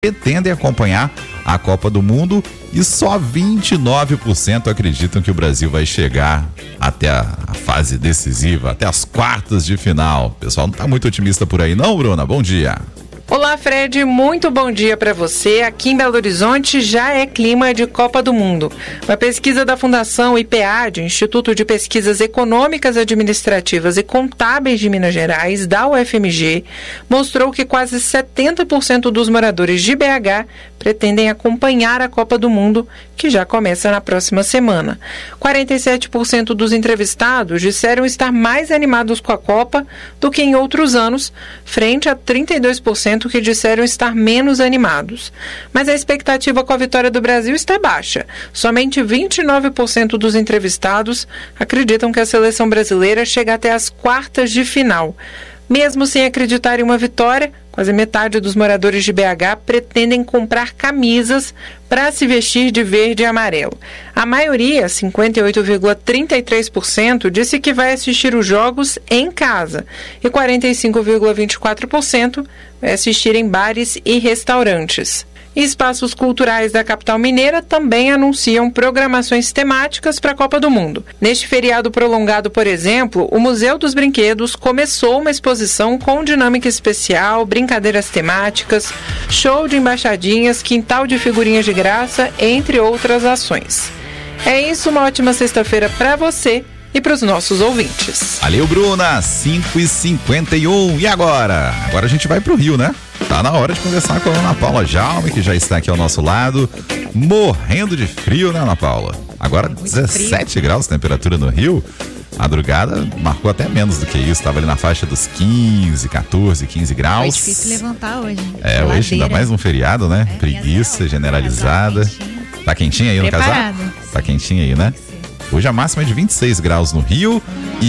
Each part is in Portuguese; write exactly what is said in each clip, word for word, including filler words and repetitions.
pretendem acompanhar a Copa do Mundo e só vinte e nove por cento acreditam que o Brasil vai chegar até a, a fase decisiva, até as quartas de final. O pessoal não está muito otimista por aí não, Bruna? Bom dia. Olá, Fred, muito bom dia para você. Aqui em Belo Horizonte já é clima de Copa do Mundo. Uma pesquisa da Fundação I P A D, Instituto de Pesquisas Econômicas, Administrativas e Contábeis de Minas Gerais, da U F M G, mostrou que quase setenta por cento dos moradores de B H pretendem acompanhar a Copa do Mundo, que já começa na próxima semana. quarenta e sete por cento dos entrevistados disseram estar mais animados com a Copa do que em outros anos, frente a trinta e dois por cento que disseram estar menos animados. Mas a expectativa com a vitória do Brasil está baixa. Somente vinte e nove por cento dos entrevistados acreditam que a seleção brasileira chega até as quartas de final. Mesmo sem acreditar em uma vitória, quase metade dos moradores de B H pretendem comprar camisas para se vestir de verde e amarelo. A maioria, cinquenta e oito vírgula trinta e três por cento, disse que vai assistir os jogos em casa e quarenta e cinco vírgula vinte e quatro por cento vai assistir em bares e restaurantes. Espaços culturais da capital mineira também anunciam programações temáticas para a Copa do Mundo. Neste feriado prolongado, por exemplo, o Museu dos Brinquedos começou uma exposição com dinâmica especial, brincadeiras temáticas, show de embaixadinhas, quintal de figurinhas de graça, entre outras ações. É isso, uma ótima sexta-feira para você e para os nossos ouvintes. Valeu, Bruna, cinco e cinquenta e um. E agora? Agora a gente vai pro Rio, né? Tá na hora de conversar com a Ana Paula Jaume, que já está aqui ao nosso lado, morrendo de frio, né, Ana Paula? Agora Muito dezessete frio. graus de temperatura no Rio. A madrugada marcou até menos do que isso, estava ali na faixa dos quinze, quatorze, quinze graus. Foi difícil levantar hoje. É, Geladeira. hoje ainda mais um feriado, né? É, Preguiça generalizada. Tá quentinho. Tá quentinho aí no Preparado. casaco? Tá quentinho aí, né? Hoje a máxima é de vinte e seis graus no Rio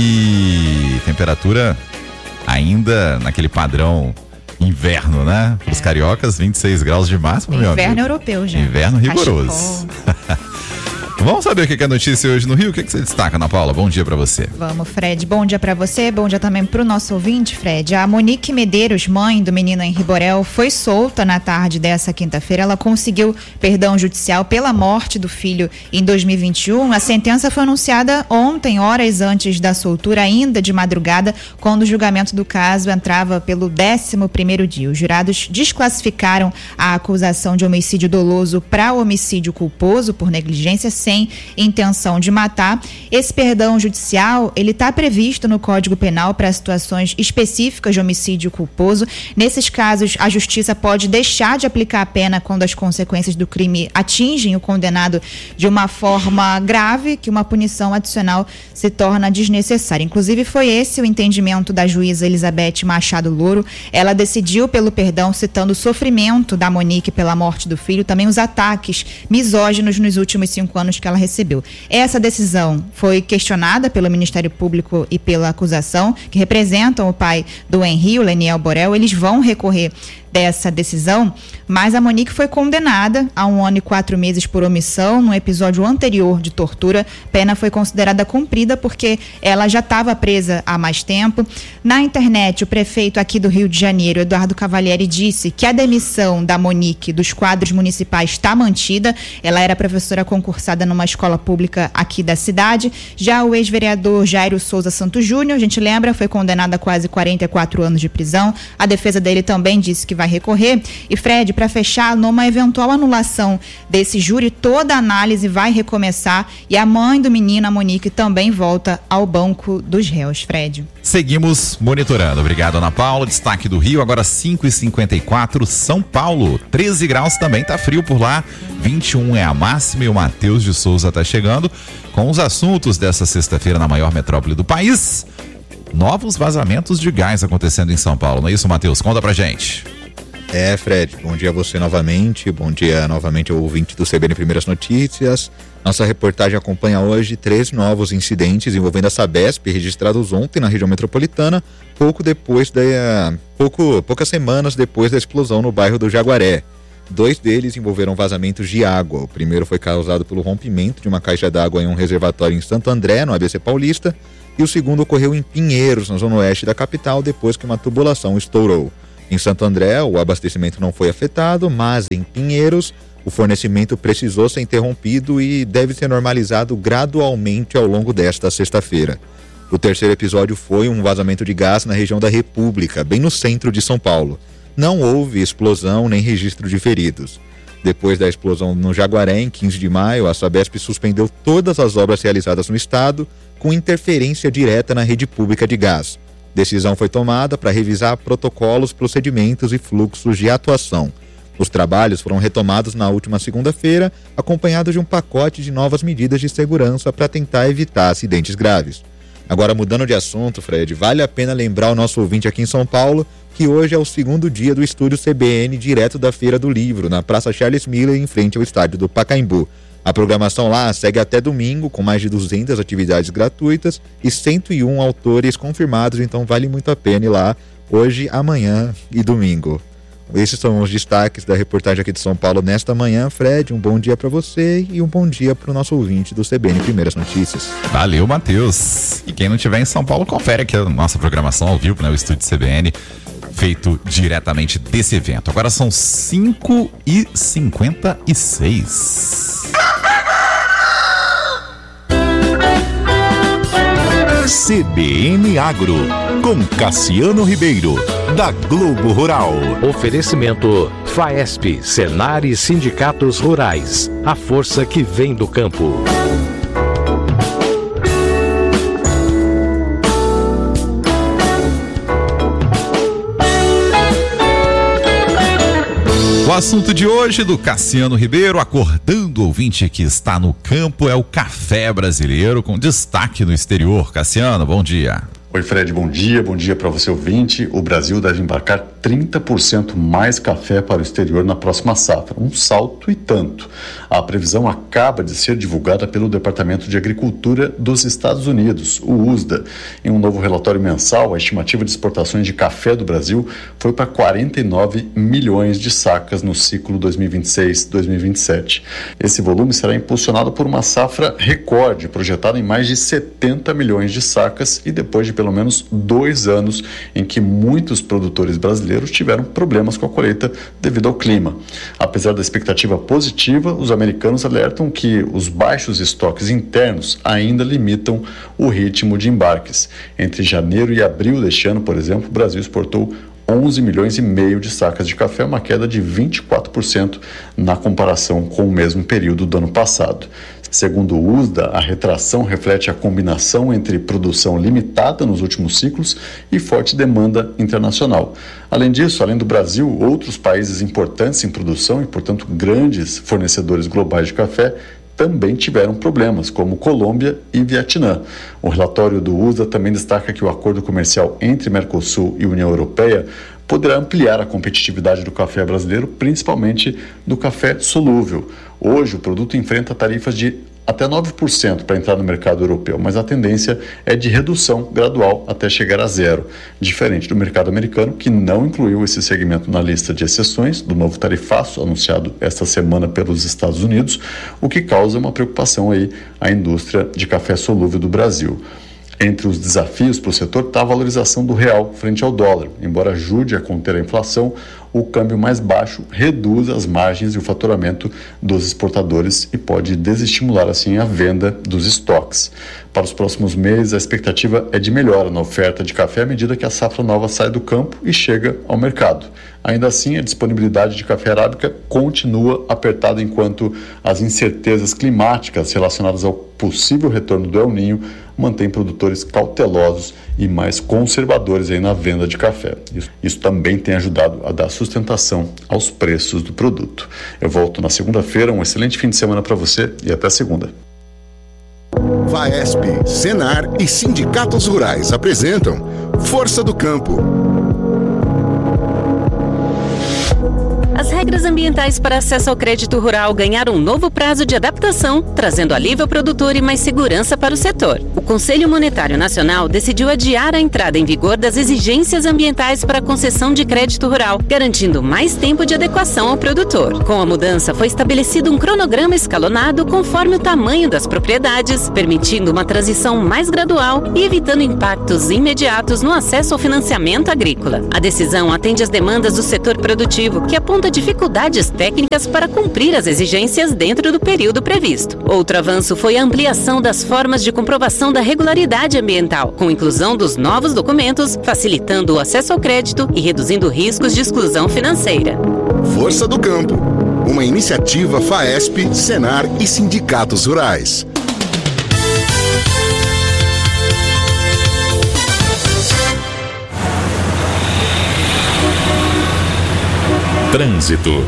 e temperatura ainda naquele padrão inverno, né? Para os cariocas, vinte e seis graus de máximo, meu amigo. Inverno europeu já. Inverno rigoroso. Vamos saber o que é notícia hoje no Rio? O que, é que você destaca, Ana Paula? Bom dia pra você. Vamos, Fred. Bom dia pra você, bom dia também pro nosso ouvinte, Fred. A Monique Medeiros, mãe do menino Henri Borel, foi solta na tarde dessa quinta-feira. Ela conseguiu perdão judicial pela morte do filho em dois mil e vinte e um. A sentença foi anunciada ontem, horas antes da soltura, ainda de madrugada, quando o julgamento do caso entrava pelo décimo primeiro dia. Os jurados desclassificaram a acusação de homicídio doloso para homicídio culposo por negligência sem intenção de matar. Esse perdão judicial, ele está previsto no Código Penal para situações específicas de homicídio culposo. Nesses casos, a justiça pode deixar de aplicar a pena quando as consequências do crime atingem o condenado de uma forma grave, que uma punição adicional se torna desnecessária. Inclusive, foi esse o entendimento da juíza Elizabeth Machado Louro. Ela decidiu pelo perdão, citando o sofrimento da Monique pela morte do filho, também os ataques misóginos nos últimos cinco anos que ela recebeu. Essa decisão foi questionada pelo Ministério Público e pela acusação, que representam o pai do Henri, o Leniel Borel. Eles vão recorrer dessa decisão, mas a Monique foi condenada a um ano e quatro meses por omissão no episódio anterior de tortura. Pena foi considerada cumprida porque ela já estava presa há mais tempo. Na internet, o prefeito aqui do Rio de Janeiro, Eduardo Cavalieri, disse que a demissão da Monique dos quadros municipais está mantida. Ela era professora concursada numa escola pública aqui da cidade. Já o ex-vereador Jairo Souza Santos Júnior, a gente lembra, foi condenado a quase quarenta e quatro anos de prisão. A defesa dele também disse que vai recorrer. E Fred, para fechar, numa eventual anulação desse júri, toda a análise vai recomeçar e a mãe do menino, a Monique, também volta ao banco dos réus, Fred. Seguimos monitorando. Obrigado, Ana Paula. Destaque do Rio, agora cinco e cinquenta e quatro, São Paulo, treze graus, também tá frio por lá, vinte e um é a máxima e o Matheus de Souza tá chegando com os assuntos dessa sexta-feira na maior metrópole do país. Novos vazamentos de gás acontecendo em São Paulo, não é isso, Matheus? Conta pra gente. É, Fred, bom dia a você novamente, bom dia novamente ao ouvinte do C B N Primeiras Notícias. Nossa reportagem acompanha hoje três novos incidentes envolvendo a Sabesp, registrados ontem na região metropolitana, pouco depois da, pouco, poucas semanas depois da explosão no bairro do Jaguaré. Dois deles envolveram vazamentos de água. O primeiro foi causado pelo rompimento de uma caixa d'água em um reservatório em Santo André, no A B C Paulista, e o segundo ocorreu em Pinheiros, na zona oeste da capital, depois que uma tubulação estourou. Em Santo André, o abastecimento não foi afetado, mas em Pinheiros, o fornecimento precisou ser interrompido e deve ser normalizado gradualmente ao longo desta sexta-feira. O terceiro episódio foi um vazamento de gás na região da República, bem no centro de São Paulo. Não houve explosão nem registro de feridos. Depois da explosão no Jaguaré, em quinze de maio, a Sabesp suspendeu todas as obras realizadas no estado com interferência direta na rede pública de gás. Decisão foi tomada para revisar protocolos, procedimentos e fluxos de atuação. Os trabalhos foram retomados na última segunda-feira, acompanhados de um pacote de novas medidas de segurança para tentar evitar acidentes graves. Agora, mudando de assunto, Fred, vale a pena lembrar o nosso ouvinte aqui em São Paulo que hoje é o segundo dia do Estúdio C B N direto da Feira do Livro, na Praça Charles Miller, em frente ao estádio do Pacaembu. A programação lá segue até domingo, com mais de duzentas atividades gratuitas e cento e um autores confirmados, então vale muito a pena ir lá hoje, amanhã e domingo. Esses são os destaques da reportagem aqui de São Paulo nesta manhã. Fred, um bom dia para você e um bom dia para o nosso ouvinte do C B N Primeiras Notícias. Valeu, Matheus. E quem não estiver em São Paulo, confere aqui a nossa programação ao vivo, né? O Estúdio C B N, feito diretamente desse evento. Agora são cinco e cinquenta e seis. C B N Agro, com Cassiano Ribeiro, da Globo Rural. Oferecimento Faesp, Senar e Sindicatos Rurais. A força que vem do campo. O assunto de hoje do Cassiano Ribeiro, acordando o ouvinte que está no campo, é o café brasileiro, com destaque no exterior. Cassiano, bom dia. Oi, Fred, bom dia, bom dia para você ouvinte. O Brasil deve embarcar trinta por cento mais café para o exterior na próxima safra, um salto e tanto. A previsão acaba de ser divulgada pelo Departamento de Agricultura dos Estados Unidos, o U S D A. Em um novo relatório mensal, a estimativa de exportações de café do Brasil foi para quarenta e nove milhões de sacas no ciclo dois mil e vinte e seis dois mil e vinte e sete. Esse volume será impulsionado por uma safra recorde, projetada em mais de setenta milhões de sacas e depois de pelo menos dois anos em que muitos produtores brasileiros tiveram problemas com a colheita devido ao clima. Apesar da expectativa positiva, os americanos alertam que os baixos estoques internos ainda limitam o ritmo de embarques. Entre janeiro e abril deste ano, por exemplo, o Brasil exportou onze milhões e meio de sacas de café, uma queda de vinte e quatro por cento na comparação com o mesmo período do ano passado. Segundo o U S D A, a retração reflete a combinação entre produção limitada nos últimos ciclos e forte demanda internacional. Além disso, além do Brasil, outros países importantes em produção e, portanto, grandes fornecedores globais de café também tiveram problemas, como Colômbia e Vietnã. O relatório do U S D A também destaca que o acordo comercial entre Mercosul e União Europeia poderá ampliar a competitividade do café brasileiro, principalmente do café solúvel. Hoje, o produto enfrenta tarifas de até nove por cento para entrar no mercado europeu, mas a tendência é de redução gradual até chegar a zero, diferente do mercado americano, que não incluiu esse segmento na lista de exceções do novo tarifaço anunciado esta semana pelos Estados Unidos, o que causa uma preocupação aí à indústria de café solúvel do Brasil. Entre os desafios para o setor está a valorização do real frente ao dólar. Embora ajude a conter a inflação, o câmbio mais baixo reduz as margens e o faturamento dos exportadores e pode desestimular assim a venda dos estoques. Para os próximos meses, a expectativa é de melhora na oferta de café à medida que a safra nova sai do campo e chega ao mercado. Ainda assim, a disponibilidade de café arábica continua apertada enquanto as incertezas climáticas relacionadas ao possível retorno do El Niño mantém produtores cautelosos e mais conservadores aí na venda de café. Isso, isso também tem ajudado a dar sustentação aos preços do produto. Eu volto na segunda-feira, um excelente fim de semana para você e até segunda. Faesp, Senar e Sindicatos Rurais apresentam Força do Campo. As regras ambientais para acesso ao crédito rural ganharam um novo prazo de adaptação, trazendo alívio ao produtor e mais segurança para o setor. O Conselho Monetário Nacional decidiu adiar a entrada em vigor das exigências ambientais para a concessão de crédito rural, garantindo mais tempo de adequação ao produtor. Com a mudança, foi estabelecido um cronograma escalonado conforme o tamanho das propriedades, permitindo uma transição mais gradual e evitando impactos imediatos no acesso ao financiamento agrícola. A decisão atende às demandas do setor produtivo, que aponta dificuldades técnicas para cumprir as exigências dentro do período previsto. Outro avanço foi a ampliação das formas de comprovação da regularidade ambiental, com inclusão dos novos documentos, facilitando o acesso ao crédito e reduzindo riscos de exclusão financeira. Força do Campo, uma iniciativa FAESP, Senar e sindicatos rurais. Trânsito.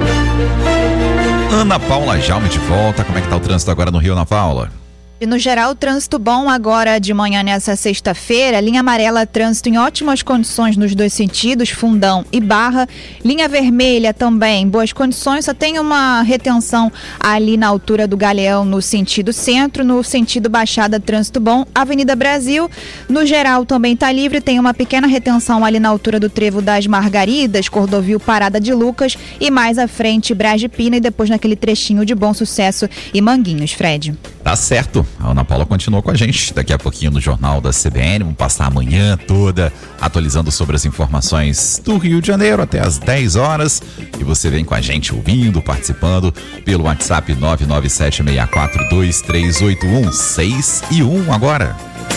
Ana Paula Jaume de volta. Como é que tá o trânsito agora no Rio, Ana Paula? E no geral, trânsito bom agora de manhã nessa sexta-feira. Linha amarela, trânsito em ótimas condições nos dois sentidos, Fundão e Barra. Linha vermelha também, boas condições, só tem uma retenção ali na altura do Galeão no sentido centro, no sentido Baixada, trânsito bom. Avenida Brasil, no geral também tá livre, tem uma pequena retenção ali na altura do Trevo das Margaridas, Cordovil Parada de Lucas e mais à frente Brás de Pina e depois naquele trechinho de Bom Sucesso e Manguinhos, Fred. Tá certo. A Ana Paula continua com a gente. Daqui a pouquinho no Jornal da C B N. Vamos passar a manhã toda atualizando sobre as informações do Rio de Janeiro até as dez horas. E você vem com a gente ouvindo, participando pelo WhatsApp nove nove sete seis quatro dois três oito um seis e um agora.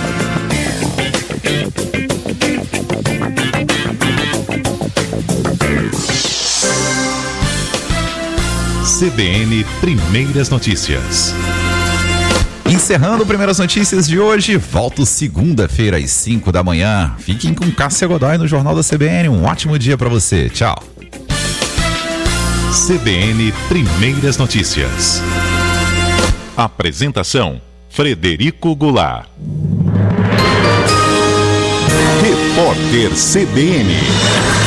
C B N Primeiras Notícias. Encerrando Primeiras Notícias de hoje, volto segunda-feira às cinco da manhã. Fiquem com Cássia Godoy no Jornal da C B N. Um ótimo dia para você. Tchau. C B N Primeiras Notícias. Apresentação: Frederico Goulart. Repórter C B N.